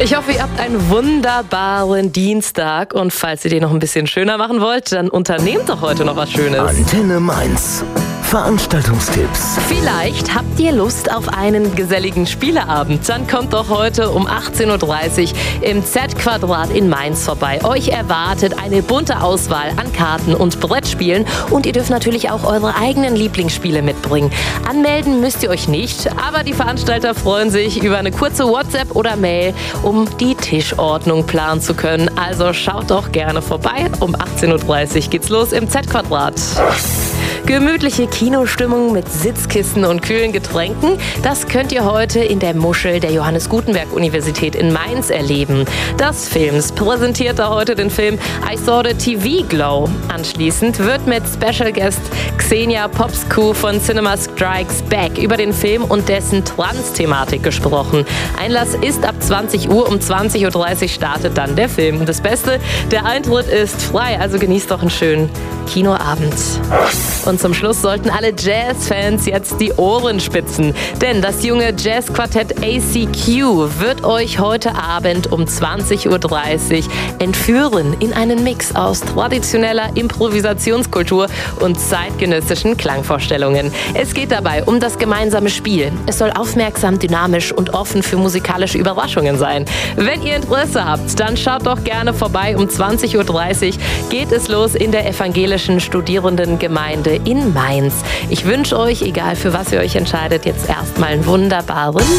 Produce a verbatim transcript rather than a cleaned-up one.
Ich hoffe, ihr habt einen wunderbaren Dienstag und falls ihr den noch ein bisschen schöner machen wollt, dann unternehmt doch heute noch was Schönes. Antenne Mainz. Veranstaltungstipps. Vielleicht habt ihr Lust auf einen geselligen Spieleabend. Dann kommt doch heute um achtzehn Uhr dreißig im Z-Quadrat in Mainz vorbei. Euch erwartet eine bunte Auswahl an Karten und Brettspielen und ihr dürft natürlich auch eure eigenen Lieblingsspiele mitbringen. Anmelden müsst ihr euch nicht, aber die Veranstalter freuen sich über eine kurze WhatsApp oder Mail, um die Tischordnung planen zu können. Also schaut doch gerne vorbei. Um achtzehn Uhr dreißig geht's los im Z-Quadrat. Gemütliche Kinostimmung mit Sitzkissen und kühlen Getränken, das könnt ihr heute in der Muschel der Johannes Gutenberg Universität in Mainz erleben. Das Films präsentiert da heute den Film I Saw the T V Glow. Anschließend wird mit Special Guest Xenia Popescu von Cinema Strikes Back über den Film und dessen Trans-Thematik gesprochen. Einlass ist ab zwanzig Uhr, um zwanzig Uhr dreißig startet dann der Film. Das Beste, der Eintritt ist frei, also genießt doch einen schönen Kinoabend. Und zum Schluss sollten alle Jazz-Fans jetzt die Ohren spitzen, denn das junge Jazzquartett A C Q wird euch heute Abend um zwanzig Uhr dreißig entführen in einen Mix aus traditioneller Improvisationskultur und zeitgenössischen Klangvorstellungen. Es geht dabei um das gemeinsame Spiel. Es soll aufmerksam, dynamisch und offen für musikalische Überraschungen sein. Wenn ihr Interesse habt, dann schaut doch gerne vorbei. Um zwanzig Uhr dreißig geht es los in der evangelischen Studierendengemeinde in Mainz. Ich wünsche euch, egal für was ihr euch entscheidet, jetzt erstmal einen wunderbaren